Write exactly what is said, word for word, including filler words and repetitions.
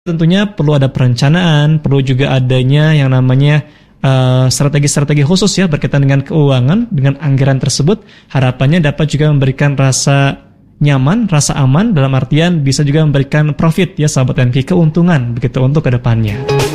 Tentunya perlu ada perencanaan, perlu juga adanya yang namanya uh, strategi-strategi khusus ya berkaitan dengan keuangan, dengan anggaran tersebut. Harapannya dapat juga memberikan rasa nyaman, rasa aman, dalam artian bisa juga memberikan profit ya sahabat M K, keuntungan begitu untuk kedepannya.